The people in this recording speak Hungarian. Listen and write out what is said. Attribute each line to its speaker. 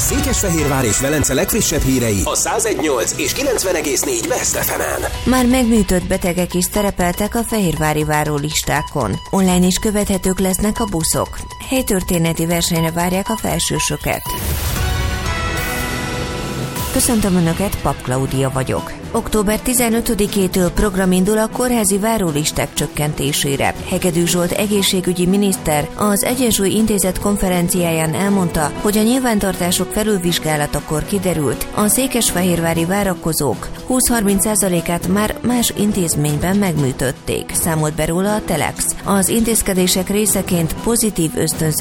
Speaker 1: Székesfehérvár és Velence legfrissebb hírei a 101.8 és 90.4 Best FM-en.
Speaker 2: Már megműtött betegek is szerepeltek a fehérvári várólistákon. Online is követhetők lesznek a buszok. Helytörténeti versenyre várják a felsősöket. Köszöntöm Önöket, Pap Klaudia vagyok. Október 15-től program indul a kórházi várólisták csökkentésére. Hegedű Zsolt egészségügyi miniszter az Egyensúly Intézet konferenciáján elmondta, hogy a nyilvántartások felülvizsgálatakor kiderült, a székesfehérvári várakozók 20-30%-át már más intézményben megműtötték, számolt be róla a Telex. Az intézkedések részeként pozitív ösztönző